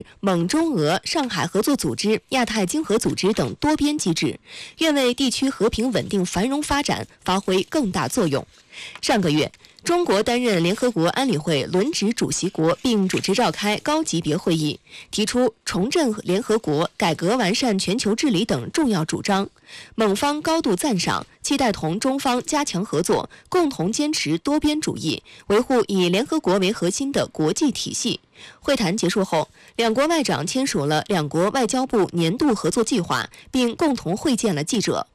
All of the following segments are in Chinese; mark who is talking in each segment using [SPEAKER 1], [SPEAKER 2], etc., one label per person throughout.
[SPEAKER 1] 蒙中俄、上海合作组织、亚太经合组织等多边机制，愿为地区和平稳定繁荣发展发挥更大作用。上个月，中国担任联合国安理会轮值主席国，并主持召开高级别会议，提出重振联合国、改革完善全球治理等重要主张。蒙方高度赞赏，期待同中方加强合作，共同坚持多边主义，维护以联合国为核心的国际体系。会谈结束后，两国外长签署了两国外交部年度合作计划，并共同会见了记者。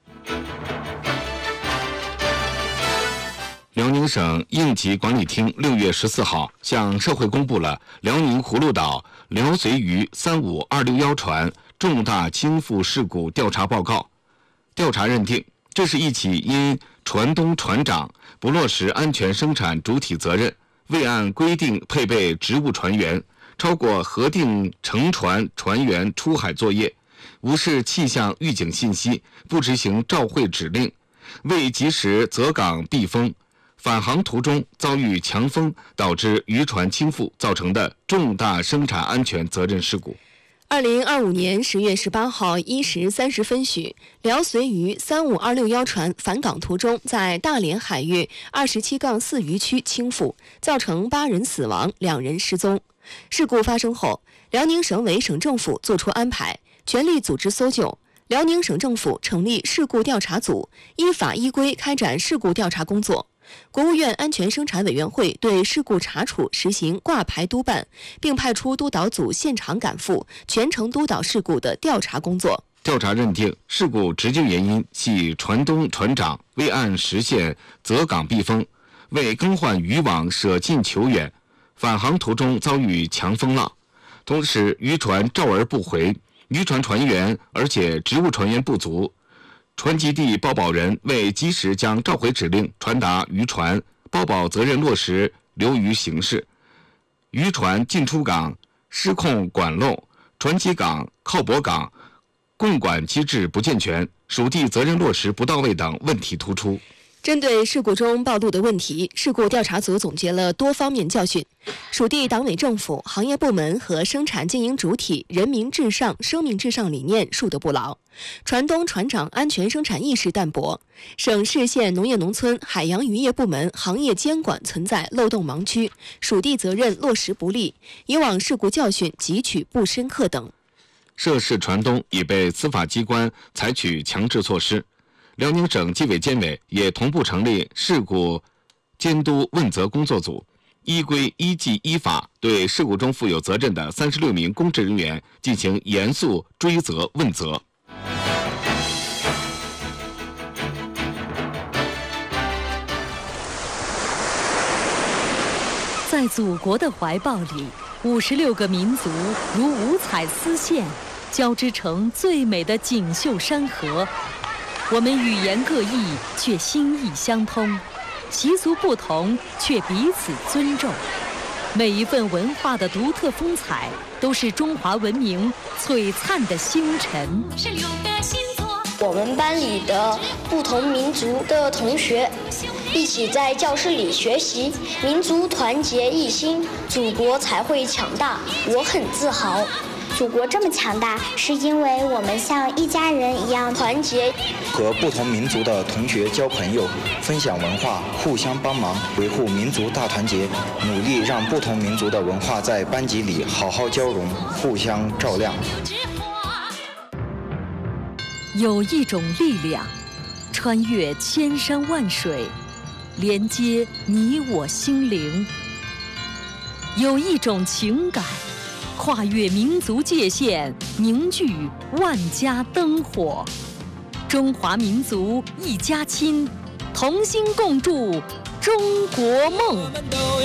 [SPEAKER 2] 辽宁省应急管理厅6月14号向社会公布了辽宁葫芦岛辽绥渝35261船重大倾覆事故调查报告。调查认定，这是一起因船东船长不落实安全生产主体责任，未按规定配备职务船员，超过核定乘船船员出海作业，无视气象预警信息，不执行照会指令，未及时择港避风，返航途中遭遇强风导致渔船倾覆造成的重大生产安全责任事故。
[SPEAKER 1] 2025年10月18号1时30分许，辽绥渝35261船返港途中在大连海域27-4渔区倾覆，造成8人死亡，2人失踪。事故发生后，辽宁省委省政府作出安排，全力组织搜救。辽宁省政府成立事故调查组，依法依规开展事故调查工作。国务院安全生产委员会对事故查处实行挂牌督办，并派出督导组现场赶赴，全程督导事故的调查工作。
[SPEAKER 2] 调查认定，事故直接原因系船东船长未按时限择港避风，未更换渔网舍近求远，返航途中遭遇强风浪，同时渔船召而不回，渔船船员而且职务船员不足，船籍地包保人未及时将召回指令传达渔船，包保责任落实流于形式，渔船进出港失控管漏，船籍港、靠泊港供管机制不健全，属地责任落实不到位等问题突出。
[SPEAKER 1] 针对事故中暴露的问题，事故调查组总结了多方面教训。属地党委政府、行业部门和生产经营主体人民至上、生命至上理念树德不牢，船东船长安全生产意识淡薄，省市县农业农村海洋渔业部门行业监管存在漏洞盲区，属地责任落实不力，以往事故教训汲取不深刻等。
[SPEAKER 2] 涉事船东已被司法机关采取强制措施。辽宁省纪委监委也同步成立事故监督问责工作组，依规依纪依法对事故中负有责任的36名公职人员进行严肃追责问责。
[SPEAKER 3] 在祖国的怀抱里，56个民族如五彩丝线，交织成最美的锦绣山河。我们语言各异，却心意相通；习俗不同，却彼此尊重。每一份文化的独特风采，都是中华文明璀璨的星辰。
[SPEAKER 4] 我们班里的不同民族的同学一起在教室里学习，民族团结一心，祖国才会强大。我很自豪。
[SPEAKER 5] 祖国这么强大，是因为我们像一家人一样团结。
[SPEAKER 6] 和不同民族的同学交朋友，分享文化，互相帮忙，维护民族大团结，努力让不同民族的文化在班级里好好交融，互相照亮。
[SPEAKER 3] 有一种力量，穿越千山万水，连接你我心灵；有一种情感，跨越民族界限，凝聚万家灯火。中华民族一家亲，同心共筑中国梦。